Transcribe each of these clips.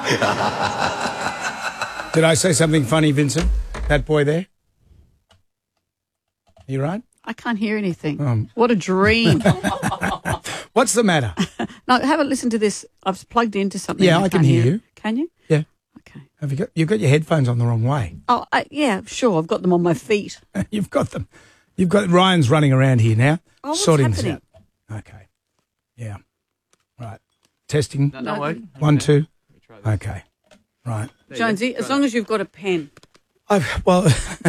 Did I say something funny, Vincent? That boy there? You right? I can't hear anything. What a dream. What's the matter? No, have a listen to this. I've plugged into something. Yeah, I can hear you. Can you? Yeah. Okay. You've got your headphones on the wrong way. Oh, yeah, sure. I've got them on my feet. You've got them. You've got Ryan's running around here now, what's sorting happening? this out. Okay. Yeah. Right. Testing. No, wait. 1, 2. Okay. Right. Jonesy, as long as you've got a pen. Well,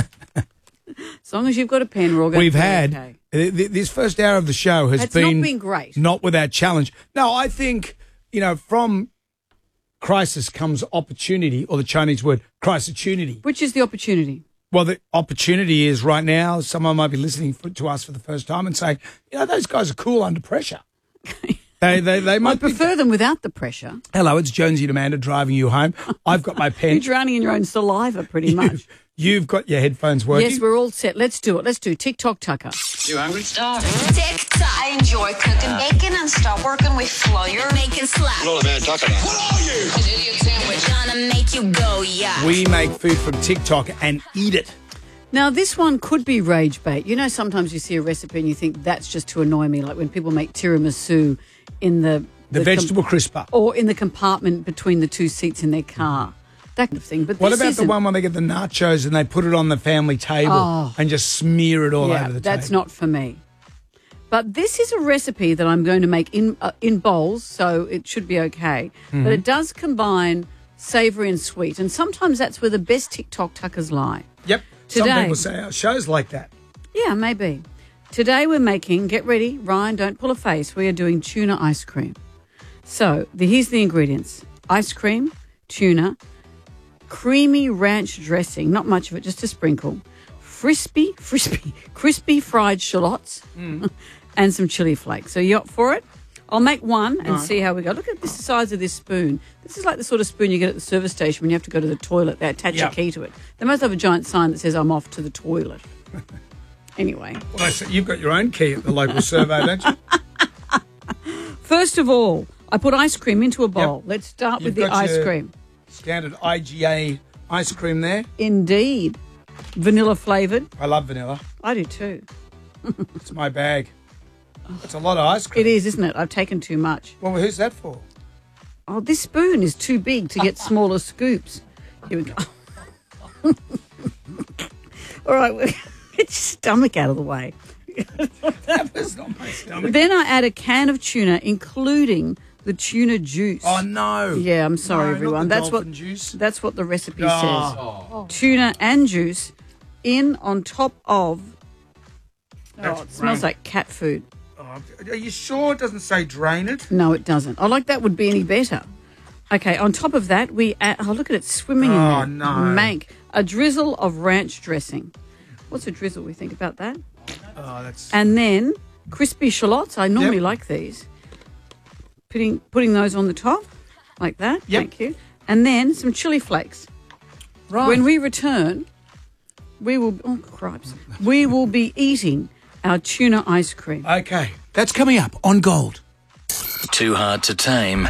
As long as you've got a pen, we're all going we've to be had okay. this first hour of the show has It's not been great. Not without challenge. No, I think, from crisis comes opportunity, or the Chinese word crisis-tunity. Which is the opportunity? Well, the opportunity is right now, someone might be listening to us for the first time and saying, those guys are cool under pressure. They might I prefer them without the pressure. Hello, it's Jonesy and Amanda driving you home. I've got my pen. You're drowning in your own saliva pretty much. You've got your headphones working. Yes, we're all set. Let's do it. Let's do TikTok Tucker. You hungry? TikTok. I enjoy cooking bacon and stop working with flour. Making slap. What man talking about? What are you? An idiot sandwich. Gonna make you go, yeah. We make food from TikTok and eat it. Now, this one could be rage bait. Sometimes you see a recipe and you think that's just to annoy me, like when people make tiramisu in the vegetable crisper. Or in the compartment between the two seats in their car. That kind of thing. But what about the one where they get the nachos and they put it on the family table and just smear it all over the table? That's not for me. But this is a recipe that I'm going to make in bowls, so it should be okay. Mm-hmm. But it does combine savoury and sweet, and sometimes that's where the best TikTok tuckers lie. Yep. Today, some people say our show's like that. Yeah, maybe. Today we're making, get ready, Ryan, don't pull a face, we are doing tuna ice cream. So here's the ingredients. Ice cream, tuna, creamy ranch dressing, not much of it, just a sprinkle, crispy fried shallots, and some chili flakes. So you up for it? I'll make one and see how we go. Look at the size of this spoon. This is like the sort of spoon you get at the service station when you have to go to the toilet. They attach a key to it. They must have a giant sign that says, I'm off to the toilet. Anyway. Well, you've got your own key at the local survey, don't you? First of all, I put ice cream into a bowl. Yep. Let's start with the ice cream. Standard IGA ice cream there. Indeed. Vanilla flavoured. I love vanilla. I do too. It's my bag. It's a lot of ice cream. It is, isn't it? I've taken too much. Well, who's that for? Oh, this spoon is too big to get smaller scoops. Here we go. All right, get your stomach out of the way. That was not my stomach. Then I add a can of tuna, including the tuna juice. Oh, no. Yeah, I'm sorry, everyone. That's what the recipe says. Tuna and juice in on top of... it smells like cat food. Are you sure it doesn't say drain it? No, it doesn't. That would be any better. Okay, on top of that, we add... Oh, look at it swimming in there. Oh, no. Mank. A drizzle of ranch dressing. What's a drizzle? We think about that? Oh, that's... And then crispy shallots. I normally like these. Putting those on the top, like that. Yep. Thank you. And then some chili flakes. Right. When we return, we will... Oh, cripes. We will be eating our tuna ice cream. Okay. That's coming up on Gold. Too hard to tame.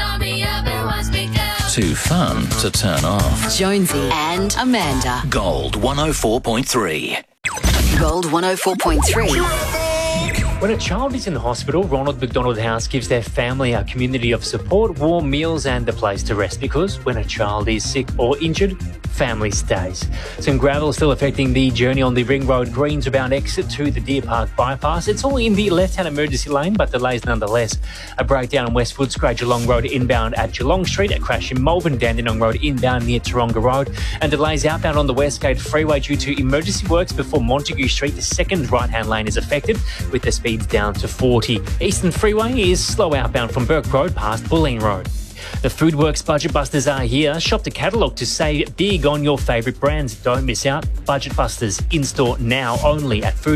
Too fun to turn off. Jonesy and Amanda. Gold 104.3. Gold 104.3. When a child is in the hospital, Ronald McDonald House gives their family a community of support, warm meals and a place to rest, because when a child is sick or injured, family stays. Some gravel still affecting the journey on the Ring Road Greensbound exit to the Deer Park bypass. It's all in the left-hand emergency lane, but delays nonetheless. A breakdown on West Footscray Geelong Road inbound at Geelong Street, a crash in Malvern Dandenong Road inbound near Taronga Road, and delays outbound on the Westgate Freeway due to emergency works before Montague Street. The second right-hand lane is affected, with the speeds down to 40. Eastern Freeway is slow outbound from Burke Road past Bulleen Road. The Foodworks Budget Busters are here. Shop the catalogue to save big on your favourite brands. Don't miss out. Budget Busters in store now only at Food